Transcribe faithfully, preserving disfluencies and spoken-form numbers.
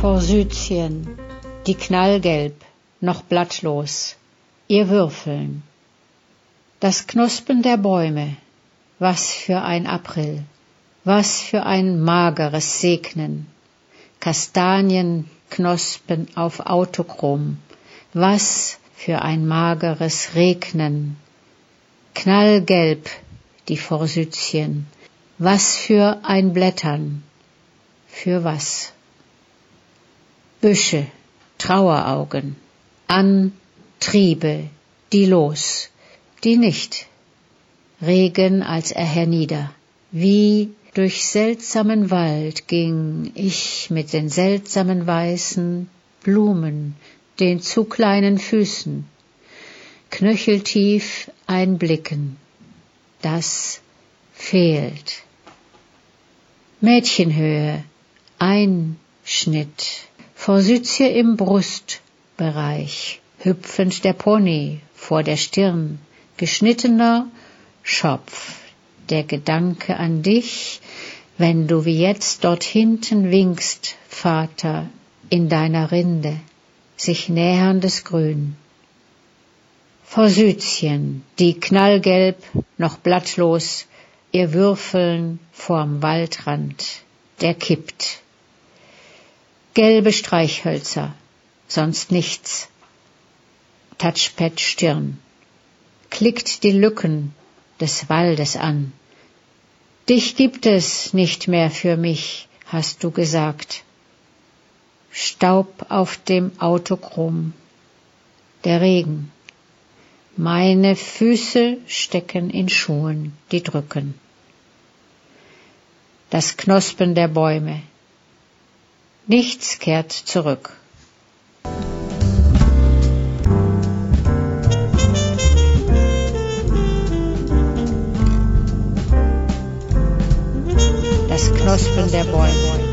Forsythien, die knallgelb, noch blattlos, ihr Würfeln. Das Knospen der Bäume, was für ein April, was für ein mageres Segnen. Kastanienknospen auf Autochrom, was für ein mageres Regnen. Knallgelb die Forsythien, was für ein Blättern, für was? Büsche, Traueraugen, Antriebe, die los, die nicht. Regen als er hernieder, wie durch seltsamen Wald ging ich mit den seltsamen weißen Blumen, den zu kleinen Füßen, knöcheltief einblicken, das fehlt. Mädchenhöhe, Einschnitt, Forsythie im Brustbereich, hüpfend der Pony vor der Stirn, geschnittener Schopf, der Gedanke an dich, wenn du wie jetzt dort hinten winkst, Vater, in deiner Rinde, sich näherndes Grün. Forsythien, die knallgelb, noch blattlos, ihr Würfeln vorm Waldrand, der kippt. Gelbe Streichhölzer, sonst nichts. Touchpad Stirn, klickt die Lücken des Waldes an. Dich gibt es nicht mehr für mich, hast du gesagt. Staub auf dem Autochrom, der Regen. Meine Füße stecken in Schuhen, die drücken. Das Knospen der Bäume. Nichts kehrt zurück. Das Knospen der Bäume.